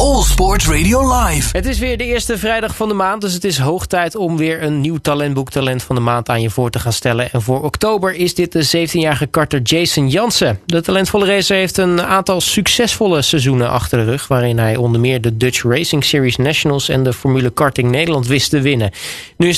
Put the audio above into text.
All Sports Radio Live. Het is weer de eerste vrijdag van de maand, dus het is hoog tijd om weer een nieuw talentboek Talent van de Maand aan je voor te gaan stellen. En voor oktober is dit de 17-jarige karter Jason Jansen. De talentvolle racer heeft een aantal succesvolle seizoenen achter de rug, waarin hij onder meer de Dutch Racing Series Nationals en de Formule Karting Nederland wist te winnen. Nu is